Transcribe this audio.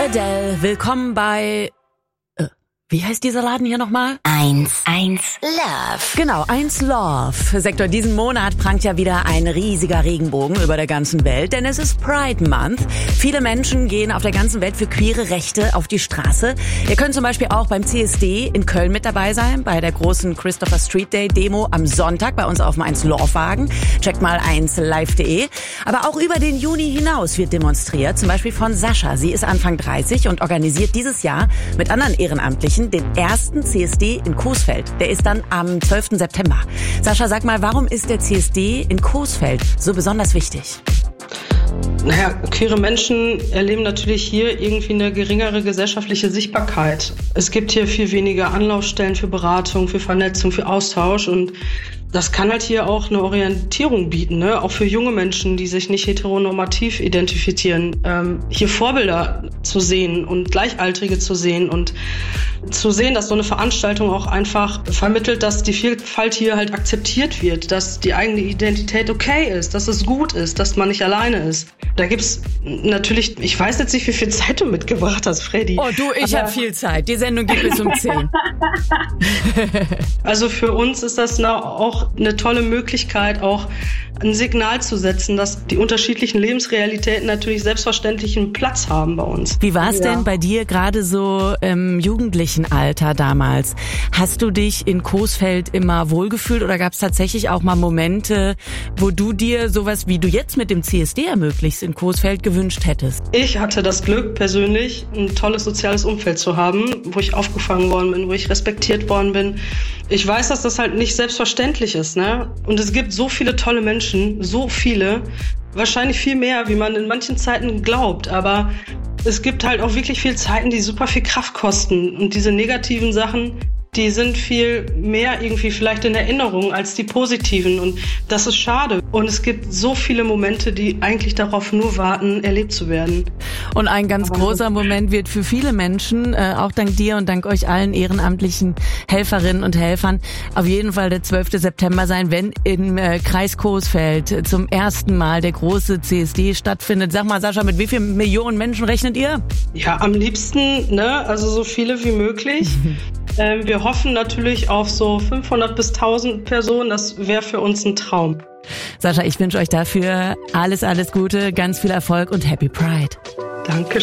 Adele, willkommen bei... Wie heißt dieser Laden hier nochmal? 1 Love. Genau, 1 Love. Sektor, diesen Monat prangt ja wieder ein riesiger Regenbogen über der ganzen Welt, denn es ist Pride Month. Viele Menschen gehen auf der ganzen Welt für queere Rechte auf die Straße. Ihr könnt zum Beispiel auch beim CSD in Köln mit dabei sein, bei der großen Christopher Street Day Demo am Sonntag bei uns auf dem 1 Love Wagen. Checkt mal 1live.de. Aber auch über den Juni hinaus wird demonstriert, zum Beispiel von Sascha. Sie ist Anfang 30 und organisiert dieses Jahr mit anderen Ehrenamtlichen den ersten CSD in Coesfeld. Der ist dann am 12. September. Sascha, sag mal, warum ist der CSD in Coesfeld so besonders wichtig? Naja, queere Menschen erleben natürlich hier irgendwie eine geringere gesellschaftliche Sichtbarkeit. Es gibt hier viel weniger Anlaufstellen für Beratung, für Vernetzung, für Austausch und das kann halt hier auch eine Orientierung bieten, ne? Auch für junge Menschen, die sich nicht heteronormativ identifizieren, hier Vorbilder zu sehen und Gleichaltrige zu sehen und zu sehen, dass so eine Veranstaltung auch einfach vermittelt, dass die Vielfalt hier halt akzeptiert wird, dass die eigene Identität okay ist, dass es gut ist, dass man nicht alleine ist. Da gibt's natürlich, ich weiß jetzt nicht, wie viel Zeit du mitgebracht hast, Freddy. Oh du, ich habe viel Zeit. Die Sendung geht bis um 10. Also für uns ist das auch eine tolle Möglichkeit, auch ein Signal zu setzen, dass die unterschiedlichen Lebensrealitäten natürlich selbstverständlich einen Platz haben bei uns. Wie war es denn bei dir gerade so im jugendlichen Alter damals? Hast du dich in Coesfeld immer wohlgefühlt oder gab es tatsächlich auch mal Momente, wo du dir sowas, wie du jetzt mit dem CSD ermöglichst, in Coesfeld gewünscht hättest? Ich hatte das Glück, persönlich ein tolles soziales Umfeld zu haben, wo ich aufgefangen worden bin, wo ich respektiert worden bin. Ich weiß, dass das halt nicht selbstverständlich ist, ne? Und es gibt so viele tolle Menschen, so viele, wahrscheinlich viel mehr, wie man in manchen Zeiten glaubt, aber es gibt halt auch wirklich viele Zeiten, die super viel Kraft kosten und diese negativen Sachen, die sind viel mehr irgendwie vielleicht in Erinnerung als die positiven und das ist schade. Und es gibt so viele Momente, die eigentlich darauf nur warten, erlebt zu werden. Und ein ganz großer Moment wird für viele Menschen, auch dank dir und dank euch allen ehrenamtlichen Helferinnen und Helfern, auf jeden Fall der 12. September sein, wenn im Kreis Coesfeld zum ersten Mal der große CSD stattfindet. Sag mal, Sascha, mit wie vielen Millionen Menschen rechnet ihr? Ja, am liebsten, ne, also so viele wie möglich. Wir hoffen natürlich auf so 500 bis 1000 Personen. Das wäre für uns ein Traum. Sascha, ich wünsche euch dafür alles Gute, ganz viel Erfolg und Happy Pride. Danke.